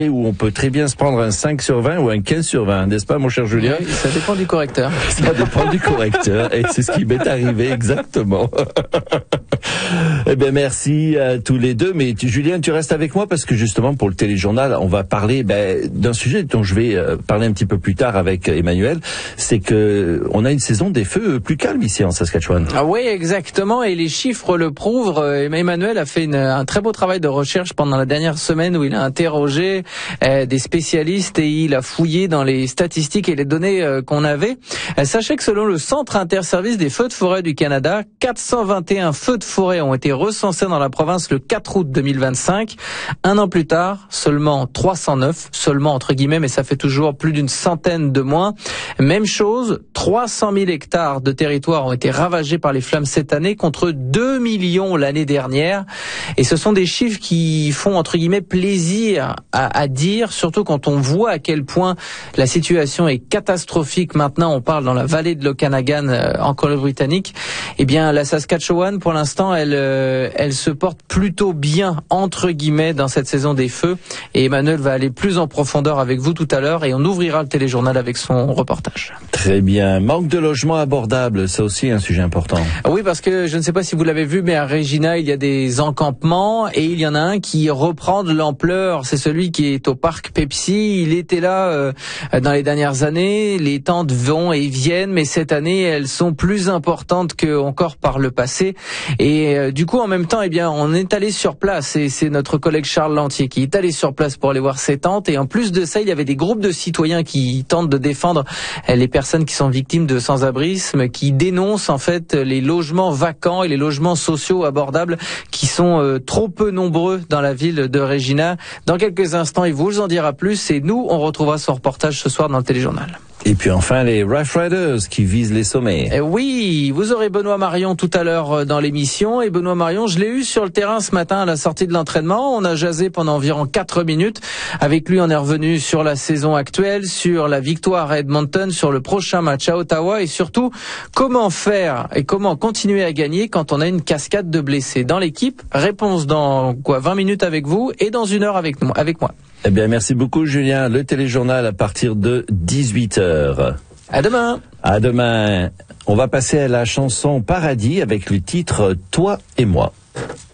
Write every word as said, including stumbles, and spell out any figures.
où on peut très bien se prendre un cinq sur vingt ou un quinze sur vingt, n'est-ce pas, mon cher Julien? Oui, ça dépend du correcteur. Ça dépend du correcteur, et c'est ce qui m'est arrivé exactement. Eh bien, merci à tous les deux. Mais tu, Julien, tu restes avec moi parce que justement, pour le téléjournal, on va parler ben, d'un sujet dont je vais euh, parler un petit peu plus tard avec Emmanuel. C'est que on a une saison des feux plus calme ici en Saskatchewan. Ah oui, exactement. Et les chiffres le prouvent. Emmanuel a fait une, un très beau travail de recherche pendant la dernière semaine où il a interrogé euh, des spécialistes et il a fouillé dans les statistiques et les données euh, qu'on avait. Euh, sachez que selon le Centre interservice des feux de forêt du Canada, quatre cent vingt et un feux de forêt ont été recensés dans la province le quatre août deux mille vingt-cinq. Un an plus tard, seulement trois cent neuf, seulement entre guillemets, mais ça fait toujours plus d'une centaine de moins. Même chose, trois cent mille hectares de territoire ont été ravagés par les flammes cette année contre deux millions l'année dernière. Et ce sont des chiffres qui font entre guillemets plaisir à, à dire, surtout quand on voit à quel point la situation est catastrophique. Maintenant, on parle dans la vallée de l'Okanagan euh, en Colombie-Britannique. Eh bien, la Saskatchewan, pour l'instant, elle, euh, elle se porte plutôt bien, entre guillemets, dans cette saison des feux. Et Emmanuel va aller plus en profondeur avec vous tout à l'heure et on ouvrira le téléjournal avec son reportage. Très bien. Manque de logements abordables, c'est aussi un sujet important. Oui, parce que je ne sais pas si vous l'avez vu, mais à Regina, il y a des encampements et il y en a un qui reprend de l'ampleur. C'est celui qui est au parc Pepsi. Il était là euh, dans les dernières années. Les tentes vont et viennent, mais cette année, elles sont plus importantes que encore par le passé. Et euh, du coup, en même temps, eh bien, on est allé sur place et c'est notre collègue Charles Lantier qui est allé sur place pour aller voir ces tentes. Et en plus de ça, il y avait des groupes de citoyens qui tentent de défendre les personnes qui sont victimes de sans-abrisme, qui dénoncent en fait les logements vacants et les logements sociaux abordables qui sont euh, trop peu nombreux dans la ville de Regina. Dans quelques instants, il vous en dira plus et nous, on retrouvera son reportage ce soir dans le téléjournal. Et puis enfin, les Rough Riders qui visent les sommets. Et oui, vous aurez Benoît Marion tout à l'heure dans l'émission. Et Benoît Marion, je l'ai eu sur le terrain ce matin à la sortie de l'entraînement. On a jasé pendant environ quatre minutes. Avec lui, on est revenu sur la saison actuelle, sur la victoire à Edmonton, sur le prochain match à Ottawa et surtout, comment faire et comment continuer à gagner quand on a une cascade de blessés dans l'équipe. Réponse dans quoi vingt minutes avec vous et dans une heure avec nous, avec moi. Eh bien, merci beaucoup, Julien. Le téléjournal à partir de dix-huit heures. À demain. À demain. On va passer à la chanson Paradis avec le titre Toi et moi.